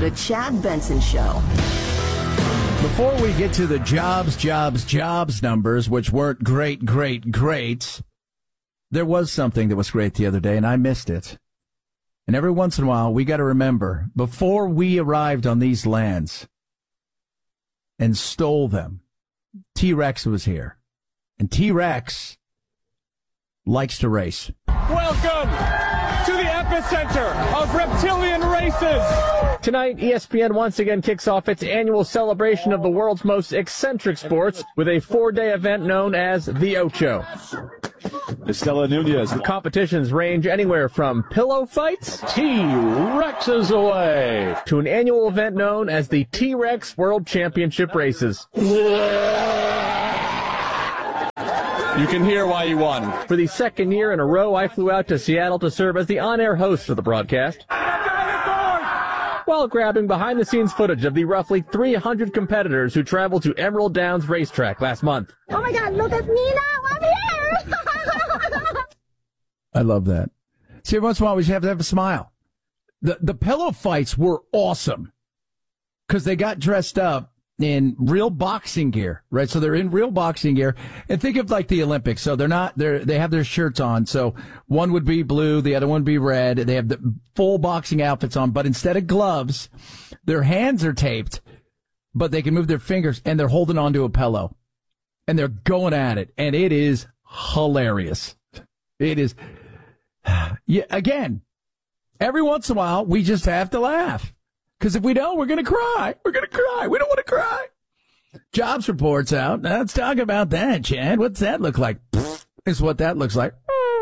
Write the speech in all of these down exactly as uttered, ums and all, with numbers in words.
The Chad Benson Show. Before we get to the jobs, jobs, jobs numbers, which weren't great, great, great, there was something that was great the other day, and I missed it. And every once in a while, we got to remember, before we arrived on these lands and stole them, T-Rex was here. And T-Rex likes to race. Welcome to the epicenter of reptilian races. Tonight, E S P N once again kicks off its annual celebration of the world's most eccentric sports with a four-day event known as the Ocho. Estela Nunez. The competitions range anywhere from pillow fights, T-Rexes away, to an annual event known as the T-Rex World Championship Races. You can hear why you won. For the second year in a row, I flew out to Seattle to serve as the on-air host for the broadcast, while grabbing behind-the-scenes footage of the roughly three hundred competitors who traveled to Emerald Downs Racetrack last month. Oh my God, look at me now, I'm here! I love that. See, every once in a while, we have to have a smile. The, the pillow fights were awesome because they got dressed up in real boxing gear, right? So they're in real boxing gear, and think of like the Olympics. So they're not, they're, they have their shirts on. So one would be blue, the other one would be red. They have the full boxing outfits on, but instead of gloves, their hands are taped, but they can move their fingers, and they're holding onto a pillow, and they're going at it, and it is hilarious. It is, yeah, again, every once in a while, we just have to laugh. Because if we don't, we're going to cry. We're going to cry. We don't want to cry. Jobs reports out. Now, let's talk about that, Chad. What's that look like? Is what that looks like.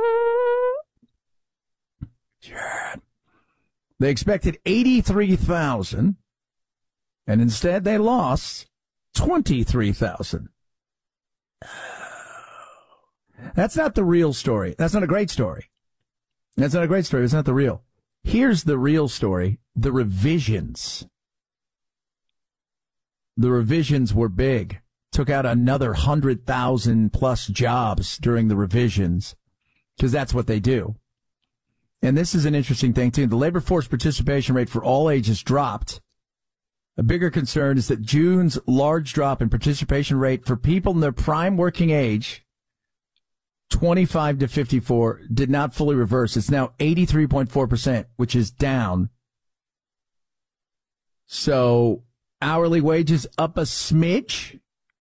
Chad. They expected eighty-three thousand, and instead they lost twenty-three thousand. That's not the real story. That's not a great story. That's not a great story. It's not the real. Here's the real story. The revisions. The revisions were big. Took out another one hundred thousand plus jobs during the revisions because that's what they do. And this is an interesting thing, too. The labor force participation rate for all ages dropped. A bigger concern is that June's large drop in participation rate for people in their prime working age, twenty-five to fifty-four, did not fully reverse. It's now eighty-three point four percent, which is down. So hourly wages up a smidge,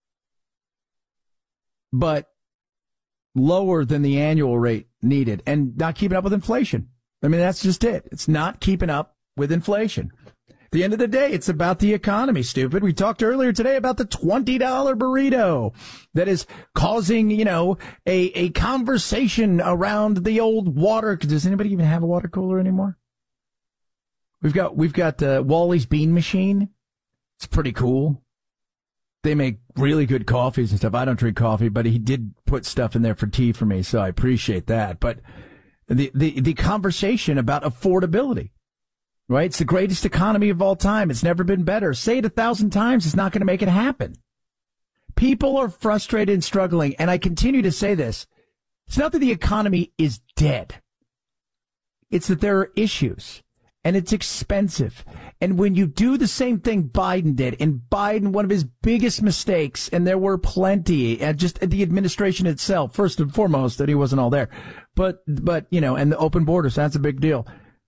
but lower than the annual rate needed and not keeping up with inflation. I mean, that's just it. It's not keeping up with inflation. At the end of the day, it's about the economy, stupid. We talked earlier today about the twenty dollar burrito that is causing, you know, a, a conversation around the old water. Does anybody even have a water cooler anymore? We've got, we've got, uh, Wally's Bean Machine. It's pretty cool. They make really good coffees and stuff. I don't drink coffee, but he did put stuff in there for tea for me, so I appreciate that. But the, the, the conversation about affordability. Right? It's the greatest economy of all time. It's never been better. Say it a thousand times. It's not going to make it happen. People are frustrated and struggling. And I continue to say this. It's not that the economy is dead. It's that there are issues and it's expensive. And when you do the same thing Biden did, and Biden, one of his biggest mistakes, and there were plenty, and just the administration itself, first and foremost, that he wasn't all there. But, but, you know, and the open borders, that's a big deal.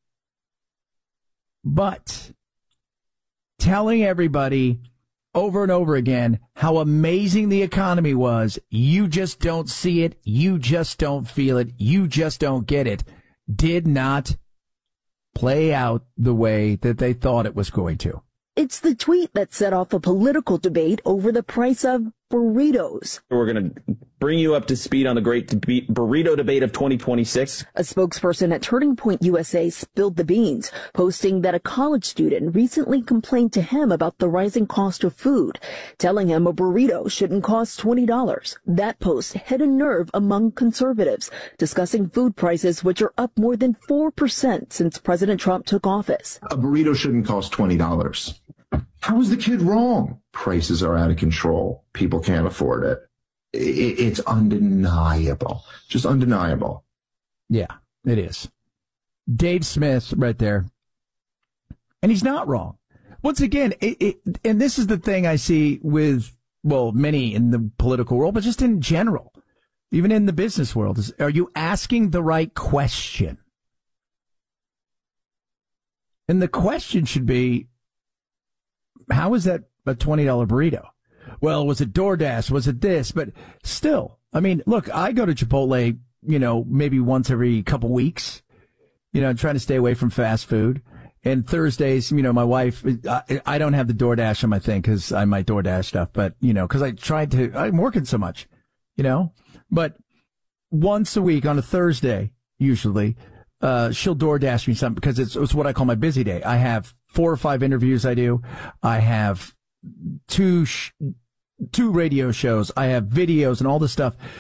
But telling everybody over and over again how amazing the economy was, you just don't see it, you just don't feel it, you just don't get it, did not play out the way that they thought it was going to. It's the tweet that set off a political debate over the price of burritos. We're going to bring you up to speed on the great deb- burrito debate of twenty twenty-six. A spokesperson at Turning Point U S A spilled the beans, posting that a college student recently complained to him about the rising cost of food, telling him a burrito shouldn't cost twenty dollars. That post hit a nerve among conservatives, discussing food prices which are up more than four percent since President Trump took office. A burrito shouldn't cost twenty dollars. How is the kid wrong? Prices are out of control. People can't afford it. It's undeniable. Just undeniable. Yeah, it is. Dave Smith right there. And he's not wrong. once again, it, it, and this is the thing I see with, well, many in the political world, but just in general, even in the business world, is, are you asking the right question? And the question should be, how is that a twenty dollar burrito? Well, was it DoorDash? Was it this? But still, I mean, look, I go to Chipotle, you know, maybe once every couple weeks, you know, trying to stay away from fast food. And Thursdays, you know, my wife, I, I don't have the DoorDash on my thing because I might DoorDash stuff, but, you know, because I tried to, I'm working so much, you know, but once a week on a Thursday, usually, uh, she'll DoorDash me something because it's, it's what I call my busy day. I have four or five interviews I do. I have two, sh- two radio shows. I have videos and all this stuff.